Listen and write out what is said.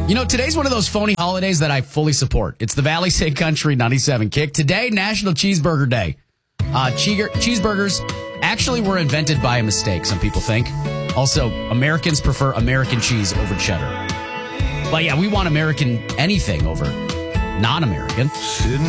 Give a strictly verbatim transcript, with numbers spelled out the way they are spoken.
You know, today's one of those phony holidays that I fully support. It's the Valley State Country ninety-seven Kick. Today, National Cheeseburger Day. Uh, cheeger, cheeseburgers actually were invented by a mistake, some people think. Also, Americans prefer American cheese over cheddar. But yeah, we want American anything over non-American.